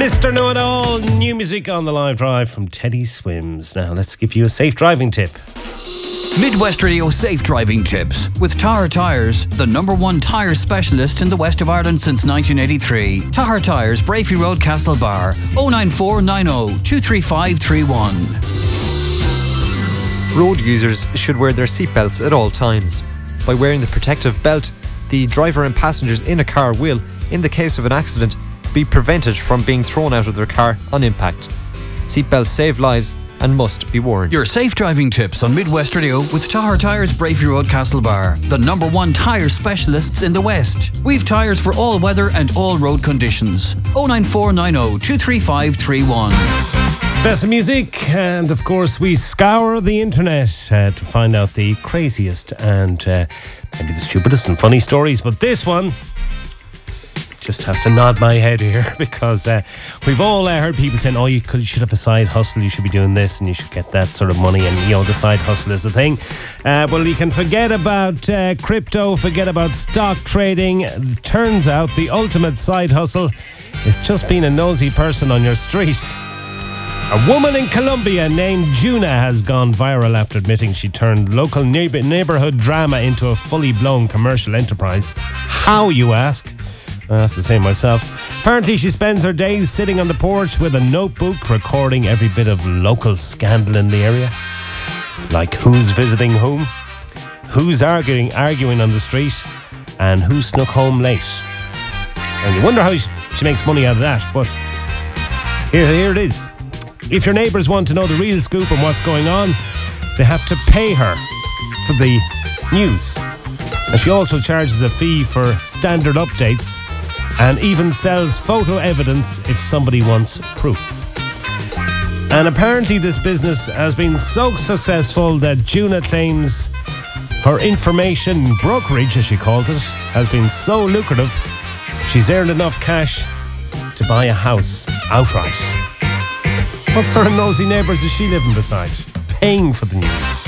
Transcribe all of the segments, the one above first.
Mr. Know-It-All, new music on the live drive from Teddy Swims. Now let's give you a safe driving tip. Midwest Radio Safe Driving Tips with Tahar Tyres, the #1 tyre specialist in the west of Ireland since 1983. Tahar Tyres, Brafey Road, Castlebar, 09490 23531. Road users should wear their seatbelts at all times. By wearing the protective belt, the driver and passengers in a car will, in the case of an accident, be prevented from being thrown out of their car on impact. Seatbelts save lives and must be worn. Your safe driving tips on Midwest Radio with Tahar Tyres, Brafey Road, Castlebar, the #1 tyre specialists in the West. We've tyres for all weather and all road conditions. 09490 23531. Best of music, and of course we scour the internet to find out the craziest and maybe the stupidest and funny stories, but this one, just have to nod my head here because we've all heard people saying, oh, you should have a side hustle, you should be doing this and you should get that sort of money, and the side hustle is the thing. Well, you can forget about crypto, forget about stock trading. It turns out the ultimate side hustle is just being a nosy person on your street. A woman in Colombia named Juna has gone viral after admitting she turned local neighborhood drama into a fully blown commercial enterprise. How, you ask? That's the same myself. Apparently she spends her days sitting on the porch with a notebook recording every bit of local scandal in the area. Like who's visiting whom, who's arguing on the street, and who snuck home late. And you wonder how she makes money out of that, but here it is. If your neighbours want to know the real scoop on what's going on, they have to pay her for the news. And she also charges a fee for standard updates and even sells photo evidence if somebody wants proof. And apparently this business has been so successful that Juna claims her information brokerage, as she calls it, has been so lucrative, she's earned enough cash to buy a house outright. What sort of nosy neighbours is she living beside? Paying for the news.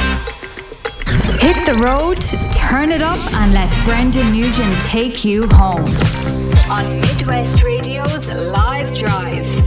Hit the road, turn it up, and let Brendan Nugent take you home. On Midwest Radio's Live Drive.